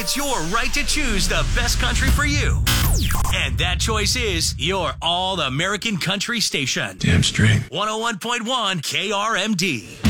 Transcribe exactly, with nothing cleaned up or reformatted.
It's your right to choose the best country for you. And that choice is your All American Country station. Damn straight. one oh one point one K R M D.